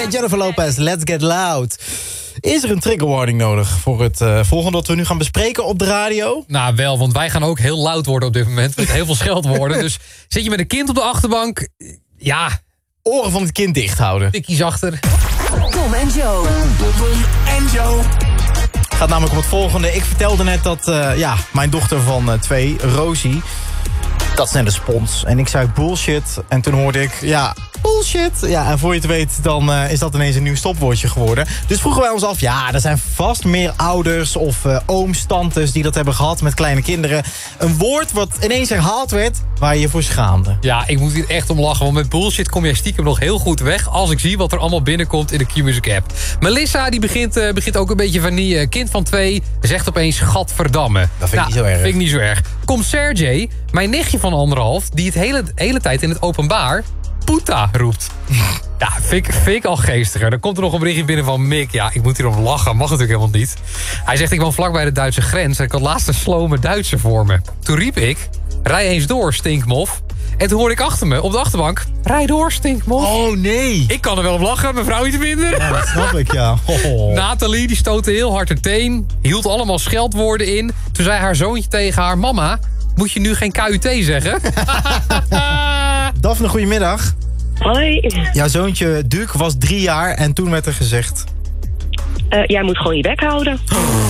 Jennifer Lopez, Let's Get Loud. Is er een trigger warning nodig voor het volgende wat we nu gaan bespreken op de radio? Nou wel, want wij gaan ook heel luid worden op dit moment. Met heel veel scheldwoorden. Dus zit je met een kind op de achterbank... Ja, Oren van het kind dicht houden. tikkies achter. Tom en Joe. Gaat namelijk om het volgende. Ik vertelde net dat mijn dochter van 2, Rosie... Dat is net een spons. En ik zei bullshit. En toen hoorde ik, bullshit. Ja, en voor je het weet, dan is dat ineens een nieuw stopwoordje geworden. Dus vroegen wij ons af, er zijn vast meer ouders of ooms, tantes die dat hebben gehad met kleine kinderen. Een woord wat ineens herhaald werd, waar je je voor schaamde. Ja, ik moet hier echt om lachen, want met bullshit kom jij stiekem nog heel goed weg... als ik zie wat er allemaal binnenkomt in de Q-Music app. Melissa, die begint ook een beetje van die kind van 2... zegt opeens gadverdamme. Dat vind ik niet zo erg. Vind ik niet zo erg. Komt Sergej, mijn nichtje van 1,5... die het hele tijd in het openbaar... Puta roept. Ja, vind ik al geestiger. Dan komt er nog een berichtje binnen van Mick. Ja, ik moet hierom lachen. Mag natuurlijk helemaal niet. Hij zegt, ik woon vlakbij de Duitse grens... en ik had laatst een slome Duitser voor me. Toen riep ik, rij eens door, stinkmof. En toen hoorde ik achter me, op de achterbank... Rij door, stinkmof. Oh, nee. Ik kan er wel op lachen, mevrouw iets minder. Ja, dat snap ik, ja. Oh. Nathalie, die stootte heel hard haar teen. Hield allemaal scheldwoorden in. Toen zei haar zoontje tegen haar... Mama, moet je nu geen KUT zeggen? Daphne, goedemiddag. Hoi. Jouw zoontje Duc was 3 jaar en toen werd er gezegd... Jij moet gewoon je bek houden.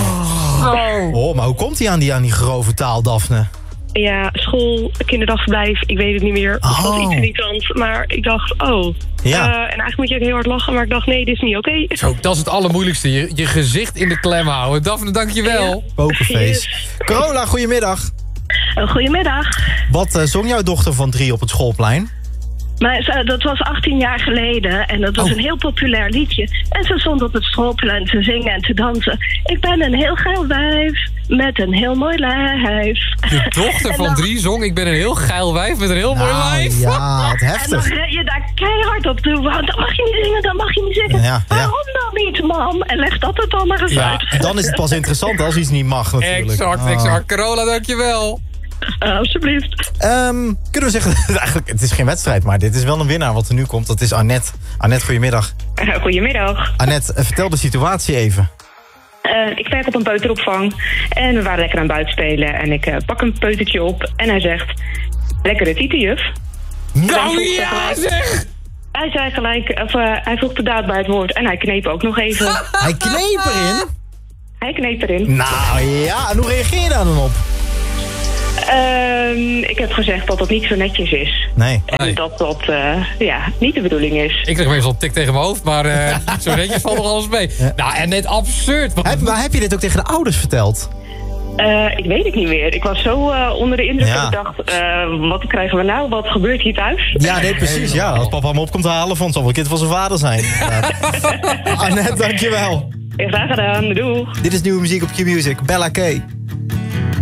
Oh, maar hoe komt hij aan die grove taal, Daphne? Ja, school, kinderdagverblijf, ik weet het niet meer. Het was iets irritant, maar ik dacht, Ja. en eigenlijk moet je ook heel hard lachen, maar ik dacht, nee, dit is niet oké. Zo, dat is het allermoeilijkste. Je gezicht in de klem houden. Daphne, dankjewel. Ja. Pokerface. Yes. Carola, goedemiddag. Goedemiddag. Wat zong jouw dochter van 3 op het schoolplein? Maar dat was 18 jaar geleden en dat was een heel populair liedje. En ze stond op het schoolplein te zingen en te dansen. Ik ben een heel geil wijf met een heel mooi lijf. Je dochter van 3 zong, ik ben een heel geil wijf met een heel mooi lijf. Ja, wat En dan heftig. ren je daar keihard op toe. Want dan mag je niet zingen, dan mag je niet zingen. Ja. Waarom dan niet, mam? En leg dat het dan maar eens Ja. uit. En dan is het pas interessant als iets niet mag natuurlijk. Exact. Carola, dankjewel. Alsjeblieft. Kunnen we zeggen, eigenlijk, het is geen wedstrijd, maar dit is wel een winnaar wat er nu komt. Dat is Annette. Annette, goedemiddag. Goedemiddag. Annette, vertel de situatie even. Ik werk op een peuteropvang en we waren lekker aan het buitenspelen. En ik pak een peutertje op en hij zegt, lekkere tietenjuf. Nou ja, zeg! Hij zei gelijk, hij voegde daad bij het woord en hij kneep ook nog even. Hij kneep erin? Hij kneep erin. Nou ja, en hoe reageer je daar dan op? Ik heb gezegd dat dat niet zo netjes is. Nee. En dat niet de bedoeling is. Ik kreeg meestal een tik tegen mijn hoofd, maar zo netjes valt nog alles mee. Ja. Nou, en net absurd. Maar heb je dit ook tegen de ouders verteld? Ik weet het niet meer. Ik was zo onder de indruk dat ik dacht, wat krijgen we nou? Wat gebeurt hier thuis? Ja, nee, precies. Ja, als papa hem op komt halen, van het zal wel een kind van zijn vader zijn. Annette, dankjewel. Graag gedaan. Doei. Dit is nieuwe muziek op Q-Music. Bella K.